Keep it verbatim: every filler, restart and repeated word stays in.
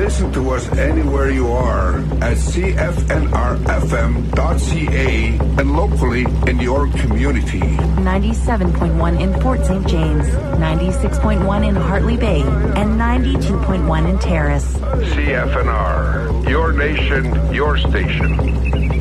Listen to us anywhere you are at c f n r f m dot c a and locally in your community. ninety-seven point one in Fort Saint James, ninety-six point one in Hartley Bay, and ninety-two point one in Terrace. C F N R, your nation, your station.